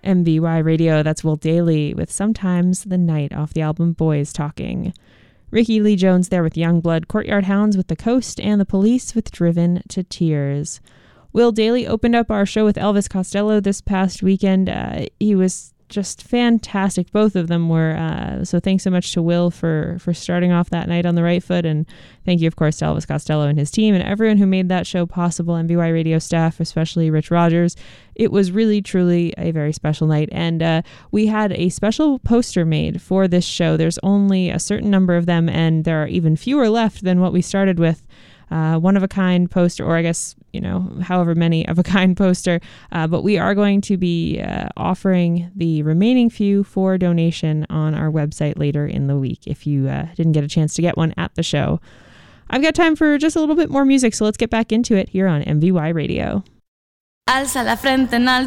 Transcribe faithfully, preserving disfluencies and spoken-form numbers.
M V Y Radio, that's Will Dailey with Sometimes the Night off the album Boys Talking. Ricky Lee Jones there with Youngblood, Courtyard Hounds with The Coast, and The Police with Driven to Tears. Will Dailey opened up our show with Elvis Costello this past weekend. Uh, he was just fantastic. Both of them were. Uh, so thanks so much to Will for, for starting off that night on the right foot. And thank you, of course, to Elvis Costello and his team and everyone who made that show possible, M V Y Radio staff, especially Rich Rogers. It was really, truly a very special night. And uh, we had a special poster made for this show. There's only a certain number of them, and there are even fewer left than what we started with. Uh, one-of-a-kind poster, or I guess, you know, however many of a kind poster. Uh, but we are going to be uh, offering the remaining few for donation on our website later in the week if you uh, didn't get a chance to get one at the show. I've got time for just a little bit more music, so let's get back into it here on M V Y Radio. Alza la frente en alto.